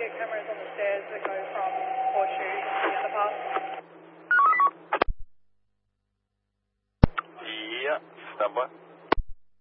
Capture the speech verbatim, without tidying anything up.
get cameras on the stairs that go from Horseshoe to the underpass? Yeah, stand by.